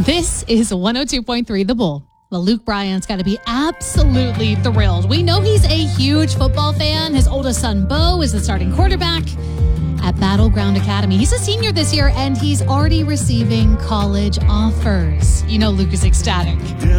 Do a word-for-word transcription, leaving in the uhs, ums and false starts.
This is one oh two point three The Bull. Well, Luke Bryant's got to be absolutely thrilled. We know he's a huge football fan. His oldest son, Bo, is the starting quarterback at Battleground Academy. He's a senior this year, and he's already receiving college offers. You know Luke is ecstatic.